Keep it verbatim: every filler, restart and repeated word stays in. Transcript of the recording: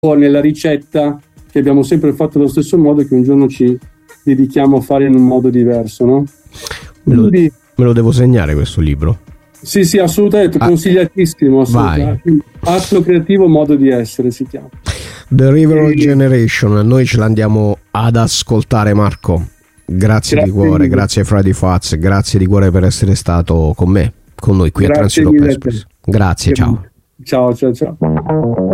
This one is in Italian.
nella ricetta che abbiamo sempre fatto allo stesso modo, che un giorno ci dedichiamo a fare in un modo diverso, no? Me lo, Quindi, me lo devo segnare questo libro. sì, sì, assolutamente, Ah, consigliatissimo, assolutamente. Atto creativo, modo di essere si chiama. The River E- Generation, noi ce l'andiamo ad ascoltare, Marco. Grazie, Grazie di cuore, mille. grazie Friday Fats, grazie di cuore per essere stato con me, con noi qui a Grazie Transito mille a te. Express. Grazie, ciao. Ciao, ciao, ciao.